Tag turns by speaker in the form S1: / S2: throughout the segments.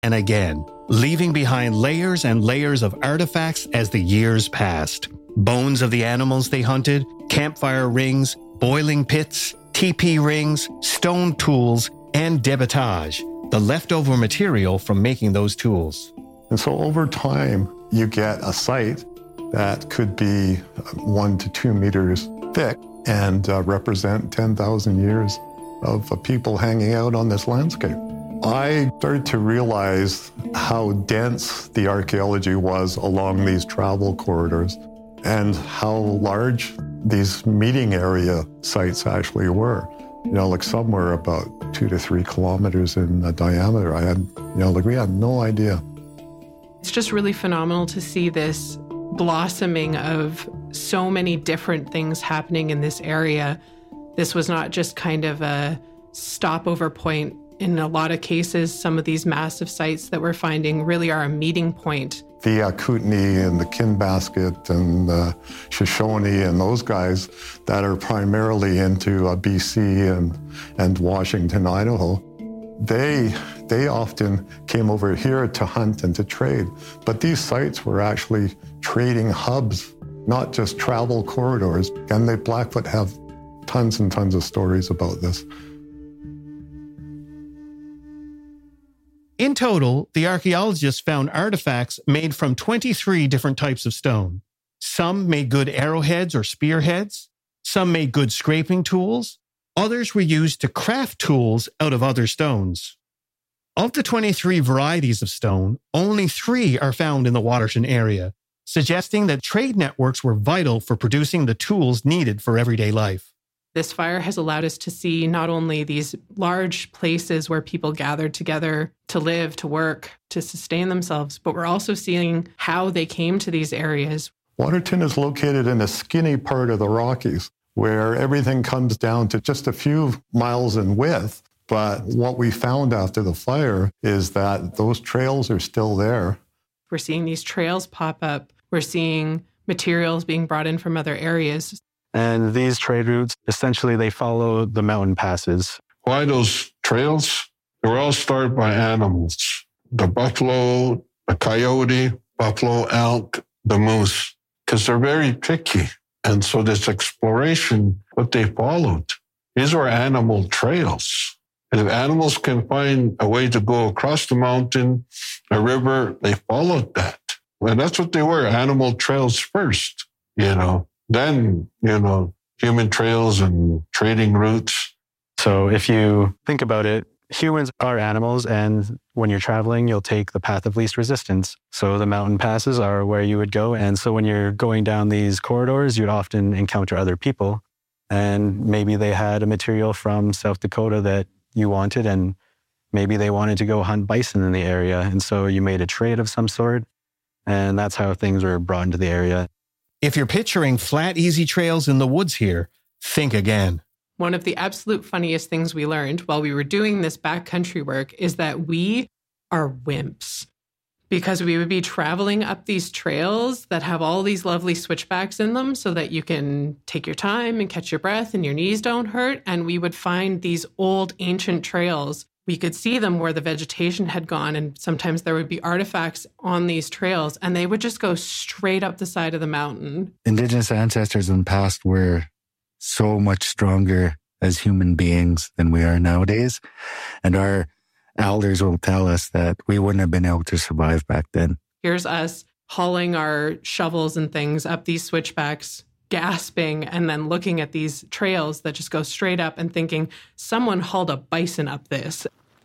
S1: and again, leaving behind layers and layers of artifacts as the years passed. Bones of the animals they hunted, campfire rings, boiling pits, teepee rings, stone tools, and debitage, the leftover material from making those tools.
S2: And so over time, you get a site that could be 1 to 2 meters thick and represent 10,000 years of people hanging out on this landscape. I started to realize how dense the archaeology was along these travel corridors and how large these meeting area sites actually were. Like some were about 2 to 3 kilometers in diameter. We had no idea.
S3: It's just really phenomenal to see this blossoming of so many different things happening in this area. This was not just kind of a stopover point. In a lot of cases, some of these massive sites that we're finding really are a meeting point.
S2: The Kootenai and the Kinbasket and the Shoshone and those guys that are primarily into BC and Washington, Idaho, they often came over here to hunt and to trade. But these sites were actually trading hubs, not just travel corridors. And the Blackfoot have tons and tons of stories about this.
S1: In total, the archaeologists found artifacts made from 23 different types of stone. Some made good arrowheads or spearheads. Some made good scraping tools. Others were used to craft tools out of other stones. Of the 23 varieties of stone, only 3 are found in the Waterton area, suggesting that trade networks were vital for producing the tools needed for everyday life.
S3: This fire has allowed us to see not only these large places where people gathered together to live, to work, to sustain themselves, but we're also seeing how they came to these areas.
S2: Waterton is located in a skinny part of the Rockies where everything comes down to just a few miles in width. But what we found after the fire is that those trails are still there.
S3: We're seeing these trails pop up. We're seeing materials being brought in from other areas.
S4: And these trade routes, essentially, they follow the mountain passes.
S5: Why those trails? They were all started by animals. The buffalo, the coyote, buffalo, elk, the moose, because they're very picky. And so this exploration, what they followed, these were animal trails. And if animals can find a way to go across the mountain, a river, they followed that. And that's what they were, animal trails first, Then, human trails and trading routes.
S4: So if you think about it, humans are animals, and when you're traveling, you'll take the path of least resistance. So the mountain passes are where you would go. And so when you're going down these corridors, you'd often encounter other people. And maybe they had a material from South Dakota that you wanted, and maybe they wanted to go hunt bison in the area. And so you made a trade of some sort, and that's how things were brought into the area.
S1: If you're picturing flat, easy trails in the woods here, think again.
S3: One of the absolute funniest things we learned while we were doing this backcountry work is that we are wimps. Because we would be traveling up these trails that have all these lovely switchbacks in them so that you can take your time and catch your breath and your knees don't hurt. And we would find these old ancient trails. We could see them where the vegetation had gone, and sometimes there would be artifacts on these trails, and they would just go straight up the side of the mountain.
S6: Indigenous ancestors in the past were so much stronger as human beings than we are nowadays. And our elders will tell us that we wouldn't have been able to survive back then.
S3: Here's us hauling our shovels and things up these switchbacks, gasping, and then looking at these trails that just go straight up and thinking, someone hauled a bison up this.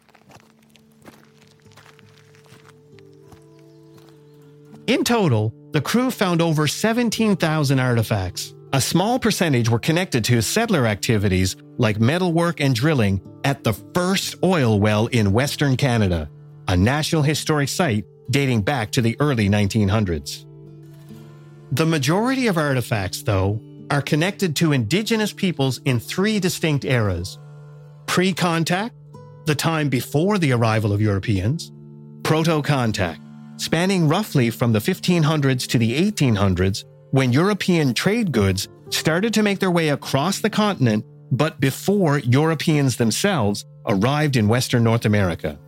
S1: In total, the crew found over 17,000 artifacts. A small percentage were connected to settler activities like metalwork and drilling at the first oil well in Western Canada, a National Historic Site dating back to the early 1900s. The majority of artifacts, though, are connected to Indigenous peoples in 3 distinct eras. Pre-contact, the time before the arrival of Europeans. Proto-contact, spanning roughly from the 1500s to the 1800s, when European trade goods started to make their way across the continent, but before Europeans themselves arrived in Western North America.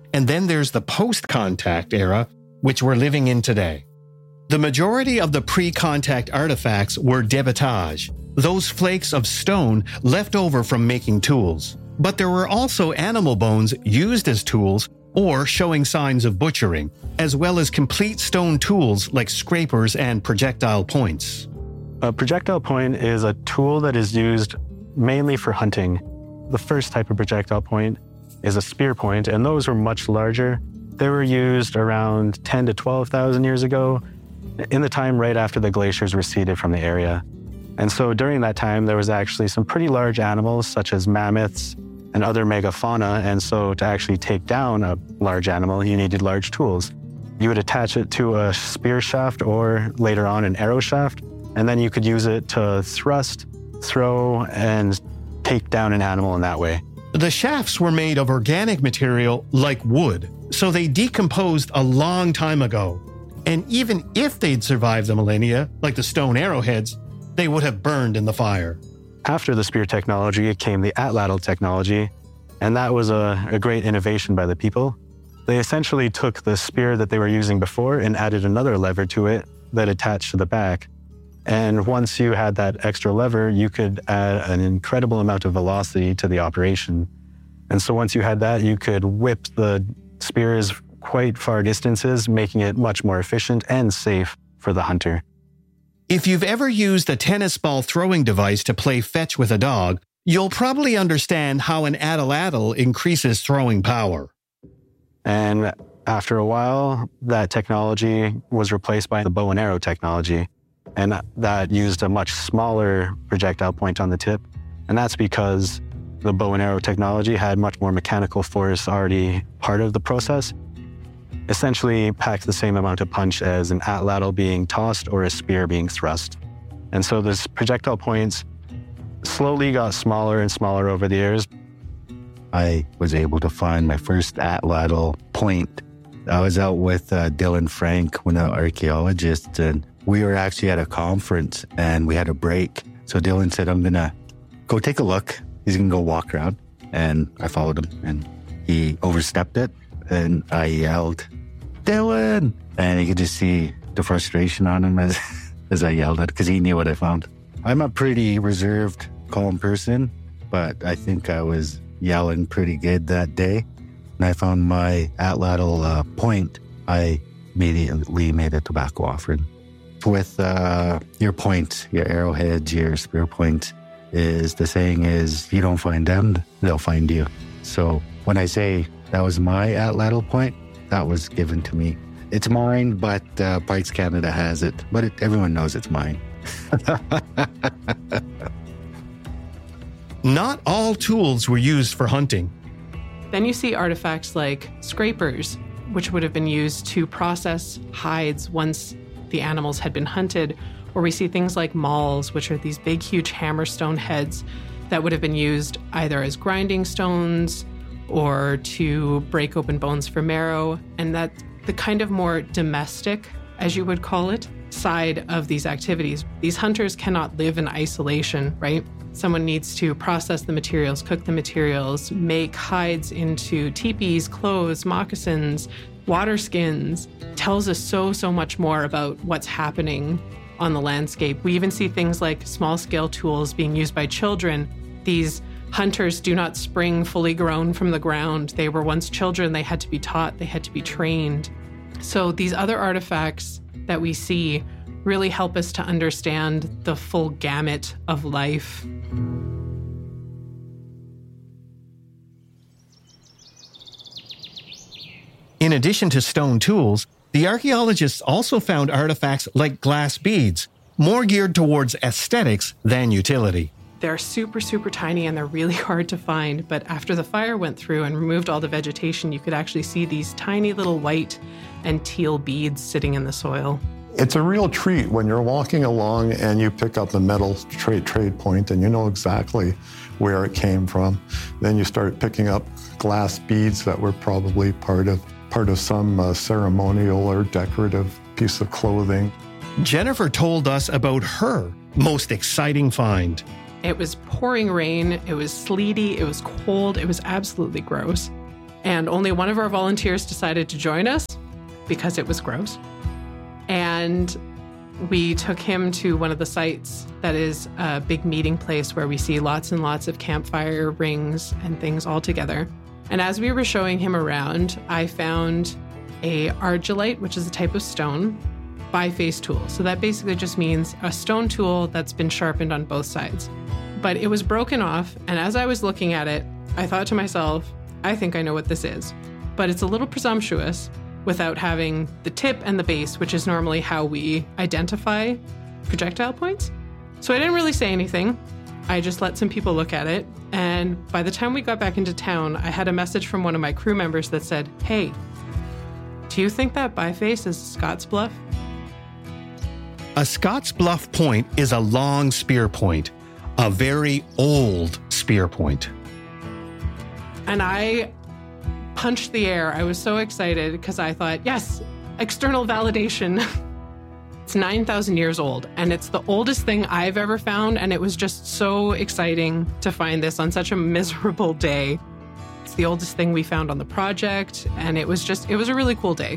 S1: And then there's the post-contact era, which we're living in today. The majority of the pre-contact artifacts were debitage, those flakes of stone left over from making tools. But there were also animal bones used as tools or showing signs of butchering, as well as complete stone tools like scrapers and projectile points.
S4: A projectile point is a tool that is used mainly for hunting. The first type of projectile point is a spear point, and those were much larger. They were used around 10 to 12,000 years ago, in the time right after the glaciers receded from the area. And so during that time, there was actually some pretty large animals, such as mammoths and other megafauna. And so to actually take down a large animal, you needed large tools. You would attach it to a spear shaft or later on an arrow shaft, and then you could use it to thrust, throw, and take down an animal in that way.
S1: The shafts were made of organic material like wood, so they decomposed a long time ago. And even if they'd survived the millennia, like the stone arrowheads, they would have burned in the fire.
S4: After the spear technology came the atlatl technology, and that was a great innovation by the people. They essentially took the spear that they were using before and added another lever to it that attached to the back. And once you had that extra lever, you could add an incredible amount of velocity to the operation. And so once you had that, you could whip the spears quite far distances, making it much more efficient and safe for the hunter.
S1: If you've ever used a tennis ball throwing device to play fetch with a dog, you'll probably understand how an atlatl increases throwing power.
S4: And after a while, that technology was replaced by the bow and arrow technology. And that used a much smaller projectile point on the tip. And that's because the bow and arrow technology had much more mechanical force already part of the process. Essentially packed the same amount of punch as an atlatl being tossed or a spear being thrust. And so those projectile points slowly got smaller and smaller over the years.
S6: I was able to find my first atlatl point. I was out with Dylan Frank, one of the archaeologists, and we were actually at a conference and we had a break. So Dylan said, I'm going to go take a look. He's going to go walk around. And I followed him and he overstepped it. And I yelled, Dylan! And you could just see the frustration on him as I yelled at it because he knew what I found. I'm a pretty reserved, calm person, but I think I was yelling pretty good that day. And I found my atlatl point. I immediately made a tobacco offering. With your point, your arrowheads, your spear point, is the saying is, you don't find them, they'll find you. So when I say that was my atlatl point, that was given to me. It's mine, but Pikes Canada has it. But everyone knows it's mine.
S1: Not all tools were used for hunting.
S3: Then you see artifacts like scrapers, which would have been used to process hides once the animals had been hunted. Or we see things like mauls, which are these big, huge hammerstone heads that would have been used either as grinding stones or to break open bones for marrow. And that the kind of more domestic, as you would call it, side of these activities. These hunters cannot live in isolation, right? Someone needs to process the materials, cook the materials, make hides into teepees, clothes, moccasins, water skins. Tells us so much more about what's happening on the landscape. We even see things like small-scale tools being used by children. These hunters do not spring fully grown from the ground. They were once children. They had to be taught. They had to be trained. So these other artifacts that we see really help us to understand the full gamut of life.
S1: In addition to stone tools, the archaeologists also found artifacts like glass beads, more geared towards aesthetics than utility.
S3: They're super tiny and they're really hard to find, but after the fire went through and removed all the vegetation, you could actually see these tiny little white and teal beads sitting in the soil.
S2: It's a real treat when you're walking along and you pick up a metal trade point and you know exactly where it came from. Then you start picking up glass beads that were probably part of some ceremonial or decorative piece of clothing.
S1: Jennifer told us about her most exciting find.
S3: It was pouring rain, it was sleety, it was cold, it was absolutely gross. And only one of our volunteers decided to join us because it was gross. And we took him to one of the sites that is a big meeting place where we see lots and lots of campfire rings and things all together. And as we were showing him around, I found a argillite, which is a type of stone, biface tool. So that basically just means a stone tool that's been sharpened on both sides. But it was broken off, and as I was looking at it, I thought to myself, I think I know what this is. But it's a little presumptuous without having the tip and the base, which is normally how we identify projectile points. So I didn't really say anything. I just let some people look at it. And by the time we got back into town, I had a message from one of my crew members that said, "Hey, do you think that biface is Scott's Bluff?"
S1: A Scott's Bluff point is a long spear point, a very old spear point.
S3: And I punched the air. I was so excited because I thought, yes, external validation. It's 9,000 years old, and it's the oldest thing I've ever found, and it was just so exciting to find this on such a miserable day. It's the oldest thing we found on the project, and it was a really cool day.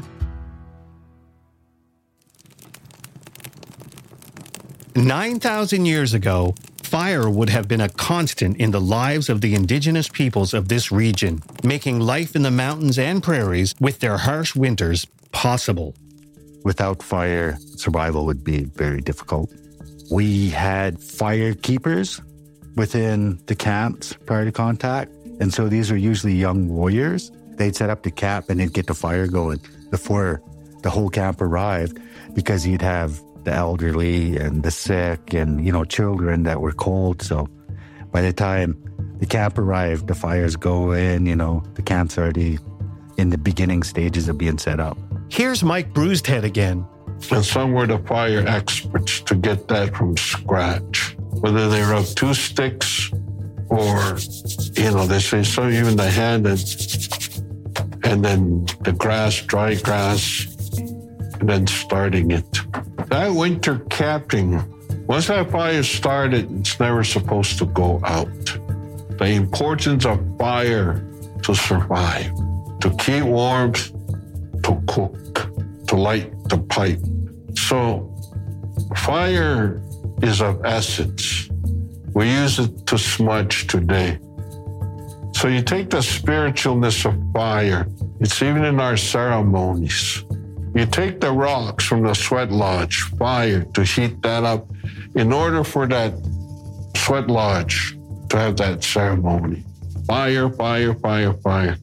S1: 9,000 years ago, fire would have been a constant in the lives of the indigenous peoples of this region, making life in the mountains and prairies with their harsh winters possible.
S6: Without fire, survival would be very difficult. We had fire keepers within the camps prior to contact. And so these are usually young warriors. They'd set up the camp and they'd get the fire going before the whole camp arrived, because you'd have the elderly and the sick and, children that were cold. So by the time the camp arrived, the fires go in, the camp's already in the beginning stages of being set up.
S1: Here's Mike Bruised-Head again.
S5: And some were the fire experts to get that from scratch. Whether they rub 2 sticks or, they say so even the hand and then the dry grass, and then starting it. That winter camping, once that fire started, it's never supposed to go out. The importance of fire to survive, to keep warm, to cook, to light the pipe. So fire is of essence. We use it to smudge today. So you take the spiritualness of fire, it's even in our ceremonies. You take the rocks from the sweat lodge, fire, to heat that up in order for that sweat lodge to have that ceremony. Fire, fire, fire, fire.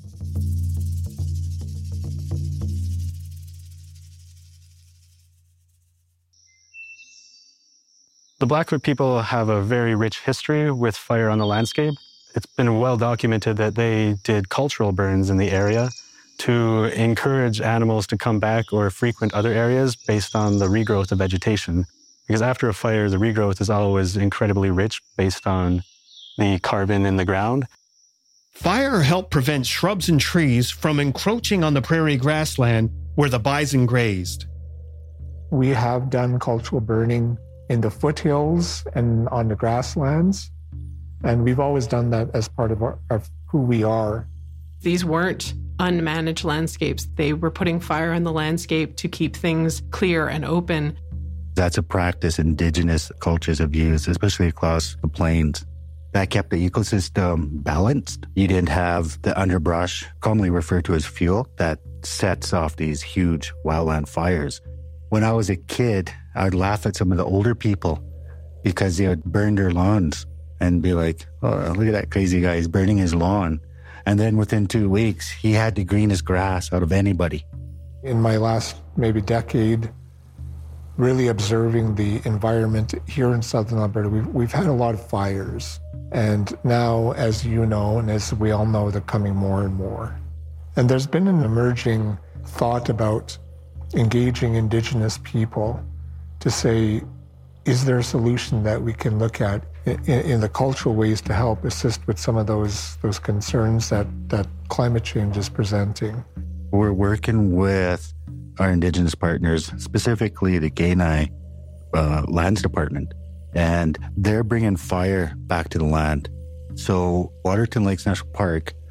S4: The Blackfoot people have a very rich history with fire on the landscape. It's been well documented that they did cultural burns in the area to encourage animals to come back or frequent other areas based on the regrowth of vegetation. Because after a fire, the regrowth is always incredibly rich based on the carbon in the ground.
S1: Fire helped prevent shrubs and trees from encroaching on the prairie grassland where the bison grazed.
S7: We have done cultural burning in the foothills and on the grasslands, and we've always done that as part of who we are.
S3: These weren't unmanaged landscapes. They were putting fire on the landscape to keep things clear and open.
S6: That's a practice indigenous cultures have used, especially across the plains. That kept the ecosystem balanced. You didn't have the underbrush, commonly referred to as fuel, that sets off these huge wildland fires. When I was a kid, I'd laugh at some of the older people because they would burn their lawns and be like, "Oh, look at that crazy guy, he's burning his lawn." And then within 2 weeks, he had the greenest grass out of anybody.
S7: In my last maybe decade, really observing the environment here in Southern Alberta, we've had a lot of fires. And now, as you know, and as we all know, they're coming more and more. And there's been an emerging thought about engaging Indigenous people to say, is there a solution that we can look at in the cultural ways to help assist with some of those concerns that climate change is presenting?
S6: We're working with our Indigenous partners, specifically the Kainai Lands Department, and they're bringing fire back to the land. So Waterton Lakes National Park,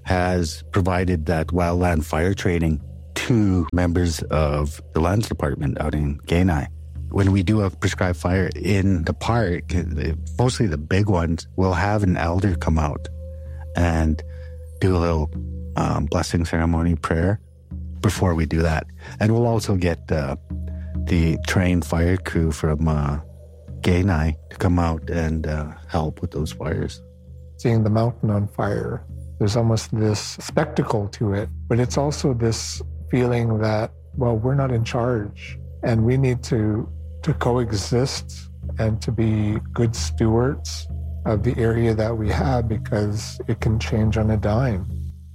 S6: has provided that wildland fire training to members of the lands department out in Kenai. When we do a prescribed fire in the park, mostly the big ones, we'll have an elder come out and do a little blessing ceremony prayer before we do that. And we'll also get the trained fire crew from Kenai to come out and help with those fires.
S7: Seeing the mountain on fire, there's almost this spectacle to it, but it's also this feeling that, well, we're not in charge and we need to coexist and to be good stewards of the area that we have, because it can change on a dime.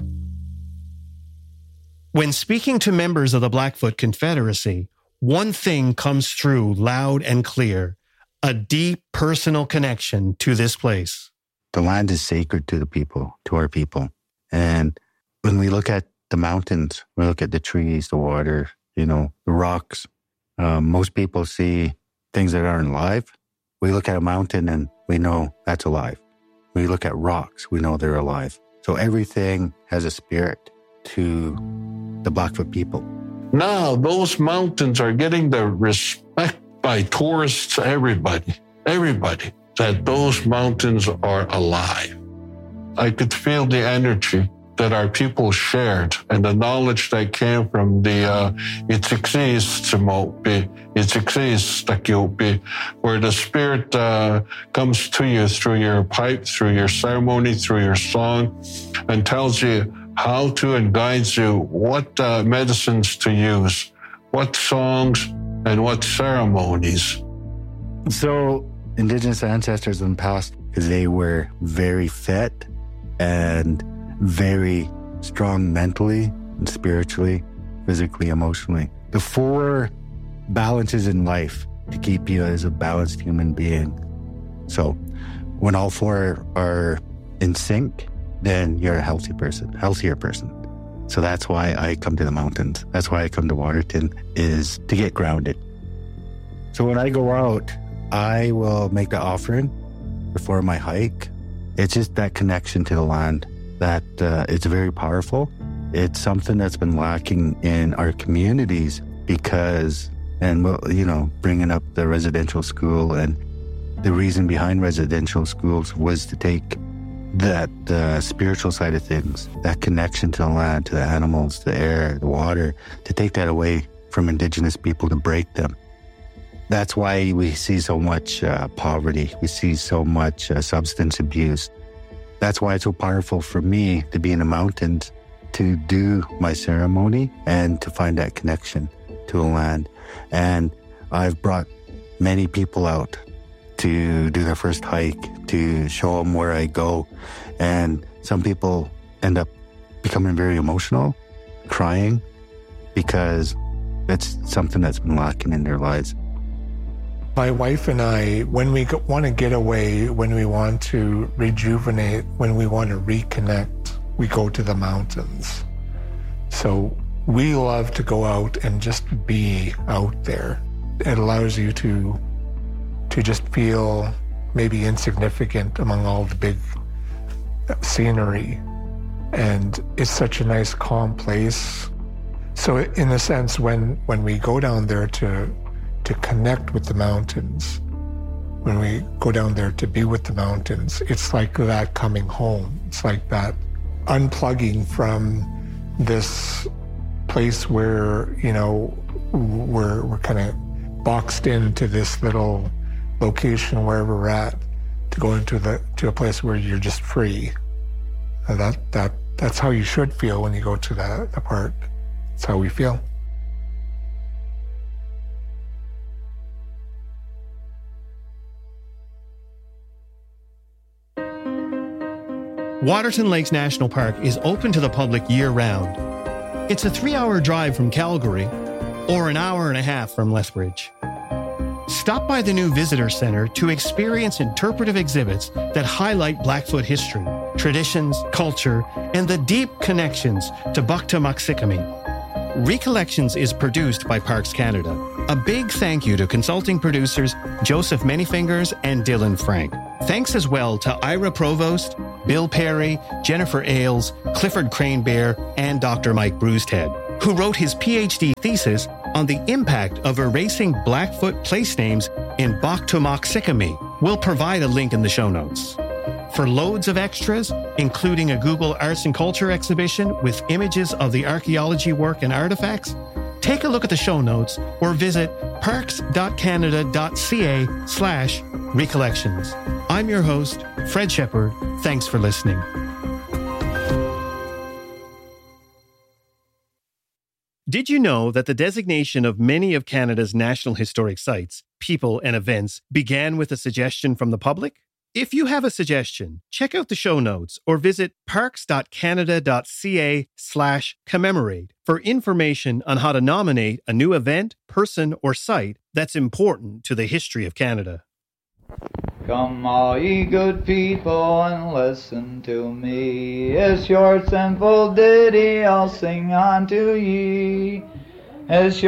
S1: When speaking to members of the Blackfoot Confederacy, one thing comes through loud and clear: a deep personal connection to this place.
S6: The land is sacred to the people, to our people. And when we look at the mountains, we look at the trees, the water, the rocks. Most people see things that aren't alive. We look at a mountain and we know that's alive. We look at rocks, we know they're alive. So everything has a spirit to the Blackfoot people.
S5: Now those mountains are getting the respect by tourists, everybody, that those mountains are alive. I could feel the energy that our people shared and the knowledge that came from the where the spirit comes to you through your pipe, through your ceremony, through your song, and tells you how to and guides you what medicines to use, what songs and what ceremonies.
S6: So Indigenous ancestors in the past, because they were very fit and very strong mentally and spiritually, physically, emotionally. The 4 balances in life to keep you as a balanced human being. So when all 4 are in sync, then you're a healthier person. So that's why I come to the mountains. That's why I come to Waterton, is to get grounded. So when I go out, I will make the offering before my hike. It's just that connection to the land that it's very powerful. It's something that's been lacking in our communities because, and bringing up the residential school, and the reason behind residential schools was to take that spiritual side of things, that connection to the land, to the animals, the air, the water, to take that away from Indigenous people, to break them. That's why we see so much poverty. We see so much substance abuse. That's why it's so powerful for me to be in the mountains, to do my ceremony and to find that connection to the land. And I've brought many people out to do their first hike, to show them where I go. And some people end up becoming very emotional, crying, because that's something that's been lacking in their lives.
S7: My wife and I, when we want to get away, when we want to rejuvenate, when we want to reconnect, we go to the mountains. So we love to go out and just be out there. It allows you to just feel maybe insignificant among all the big scenery. And it's such a nice, calm place. So in a sense, when we go down there to connect with the mountains, when we go down there to be with the mountains, it's like that coming home. It's like that unplugging from this place where, we're kind of boxed into this little location where we're at, to go to a place where you're just free. That's how you should feel when you go to the park. That's how we feel.
S1: Waterton Lakes National Park is open to the public year-round. It's a 3-hour drive from Calgary, or an hour and a half from Lethbridge. Stop by the new Visitor Center to experience interpretive exhibits that highlight Blackfoot history, traditions, culture, and the deep connections to Bukta-Muxikami. Recollections is produced by Parks Canada. A big thank you to consulting producers Joseph Manyfingers and Dylan Frank. Thanks as well to Ira Provost, Bill Perry, Jennifer Ailes, Clifford Cranebear, and Dr. Mike Bruisted, who wrote his PhD thesis on the impact of erasing Blackfoot place names in Boktomak-Sikkami. We'll provide a link in the show notes. For loads of extras, including a Google Arts and Culture exhibition with images of the archaeology work and artifacts, take a look at the show notes or visit parks.canada.ca/recollections. I'm your host, Fred Shepard. Thanks for listening. Did you know that the designation of many of Canada's national historic sites, people, and events began with a suggestion from the public? If you have a suggestion, check out the show notes or visit parks.canada.ca/commemorate for information on how to nominate a new event, person, or site that's important to the history of Canada.
S8: Come all ye good people and listen to me. A short simple ditty I'll sing unto ye.